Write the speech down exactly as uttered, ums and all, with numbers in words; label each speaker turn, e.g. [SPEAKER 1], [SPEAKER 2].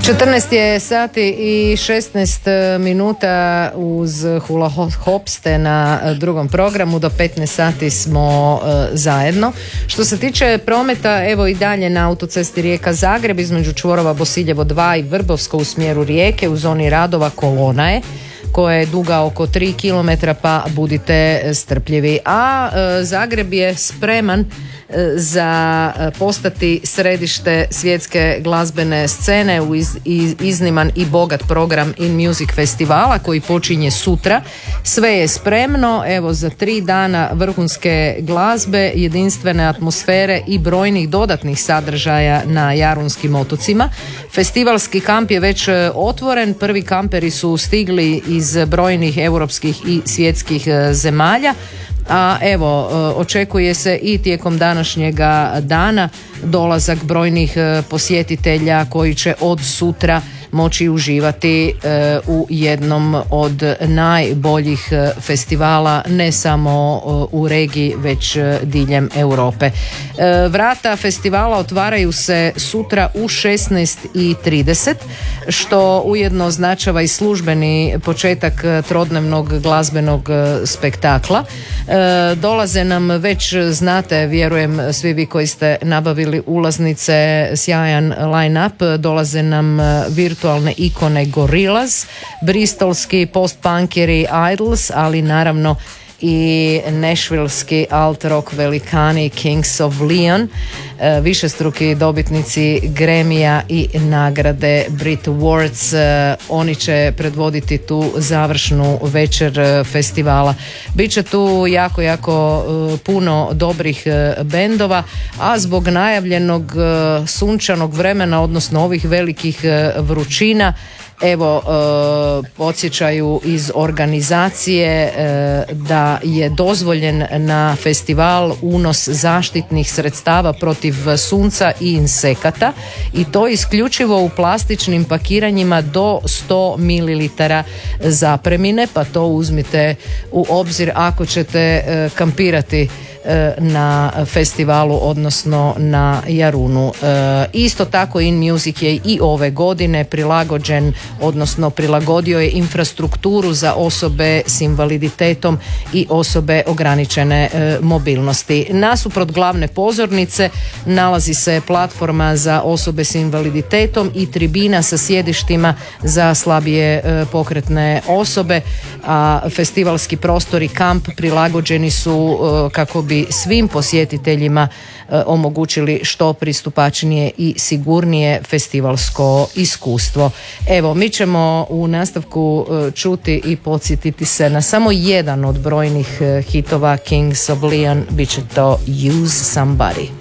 [SPEAKER 1] četrnaest je sati i šesnaest minuta. Uz Hula Hop ste na drugom programu, do petnaest sati smo uh, zajedno. Što se tiče prometa, evo i dalje na autocesti Rijeka-Zagreb između čvorova Bosiljevo dva i Vrbovsko u smjeru Rijeke u zoni radova kolona je koja je duga oko tri kilometra, pa budite strpljivi. A e, Zagreb je spreman e, za postati središte svjetske glazbene scene u iz, iz, izniman i bogat program In Music festivala koji počinje sutra. Sve je spremno, evo za tri dana vrhunske glazbe, jedinstvene atmosfere i brojnih dodatnih sadržaja na Jarunskim otocima. Festivalski kamp je već otvoren, prvi kamperi su stigli iz brojnih europskih i svjetskih zemalja, a evo očekuje se i tijekom današnjega dana dolazak brojnih posjetitelja koji će od sutra moći uživati e, u jednom od najboljih festivala ne samo u regiji već diljem Europe. E, vrata festivala otvaraju se sutra u šesnaest i trideset, što ujedno označava i službeni početak trodnevnog glazbenog spektakla. E, dolaze nam, već znate, vjerujem svi vi koji ste nabavili ulaznice, sjajan line-up, dolaze nam virtualne virtualne ikone Gorillaz, bristolski post-punkeri Idols, ali naravno i nešvilski alt rock velikani Kings of Leon, višestruki dobitnici Grammy-a i nagrade Brit Awards. Oni će predvoditi tu završnu večer festivala. Biće tu jako, jako puno dobrih bendova, a zbog najavljenog sunčanog vremena, odnosno ovih velikih vrućina, evo, e, podsjećaju iz organizacije e, da je dozvoljen na festival unos zaštitnih sredstava protiv sunca i insekata, i to isključivo u plastičnim pakiranjima do sto mililitara zapremine, pa to uzmite u obzir ako ćete e, kampirati na festivalu, odnosno na Jarunu. E, isto tako In Music je i ove godine prilagođen, odnosno prilagodio je infrastrukturu za osobe s invaliditetom i osobe ograničene e, mobilnosti. Nasuprot glavne pozornice nalazi se platforma za osobe s invaliditetom i tribina sa sjedištima za slabije e, pokretne osobe, a festivalski prostor i kamp prilagođeni su e, kako bi svim posjetiteljima e, omogućili što pristupačnije i sigurnije festivalsko iskustvo. Evo, mi ćemo u nastavku e, čuti i podsjetiti se na samo jedan od brojnih e, hitova Kings of Leon, bit će to Use Somebody.